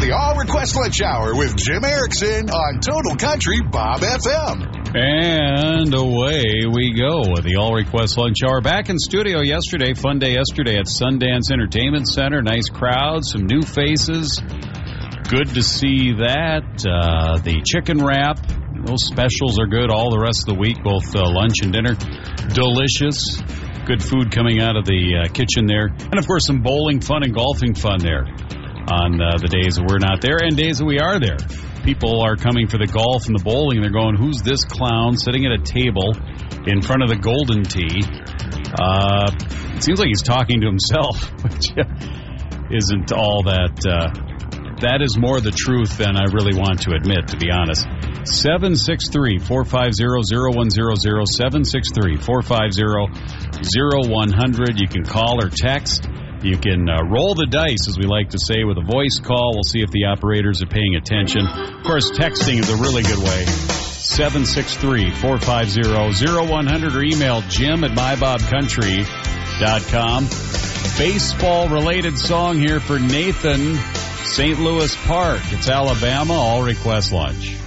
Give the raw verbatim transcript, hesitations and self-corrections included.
the All Request Lunch Hour with Jim Erickson on Total Country Bob F M. And away we go with the All Request Lunch Hour. Back in studio yesterday, fun day yesterday at Sundance Entertainment Center. Nice crowd, some new faces. Good to see that. Uh, the chicken wrap, those specials are good all the rest of the week, both uh, lunch and dinner. Delicious. Good food coming out of the uh, kitchen there. And, of course, some bowling fun and golfing fun there on uh, the days that we're not there and days that we are there. People are coming for the golf and the bowling, and they're going, who's this clown sitting at a table in front of the Golden Tee? Uh, it seems like he's talking to himself, which isn't all that... Uh, that is more the truth than I really want to admit, to be honest. seven six three, four five zero, zero one zero zero, seven six three, four five zero, zero one zero zero. You can call or text. You can uh, roll the dice, as we like to say, with a voice call. We'll see if the operators are paying attention. Of course, texting is a really good way. seven six three, four five zero, zero one zero zero or email jim at my bob country dot com. Baseball-related song here for Nathan, Saint Louis Park. It's Alabama All Request Lunch.